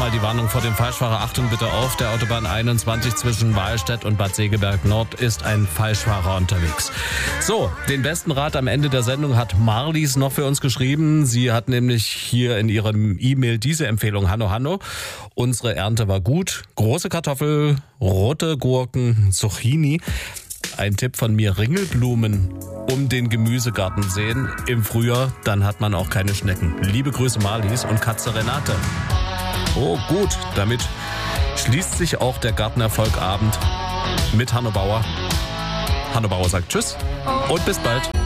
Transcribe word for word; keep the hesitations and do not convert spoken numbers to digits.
nochmal die Warnung vor dem Falschfahrer. Achtung bitte auf, der Autobahn einundzwanzig zwischen Wahlstedt und Bad Segeberg Nord ist ein Falschfahrer unterwegs. So, den besten Rat am Ende der Sendung hat Marlies noch für uns geschrieben. Sie hat nämlich hier in ihrem E-Mail diese Empfehlung. Hanno, Hanno, unsere Ernte war gut. Große Kartoffel, rote Gurken, Zucchini. Ein Tipp von mir, Ringelblumen um den Gemüsegarten sehen im Frühjahr, dann hat man auch keine Schnecken. Liebe Grüße Marlies und Katze Renate. Oh gut, damit schließt sich auch der Gartenerfolgabend mit Hanno Bauer. Hanno Bauer sagt Tschüss und bis bald.